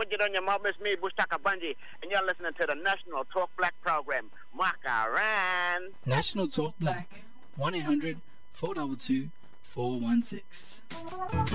put it on your mouth. It's me, Bushtaka Bunji, and you're listening to the National Talk Black program. Makaran. National Talk Black. 1-800-422-416.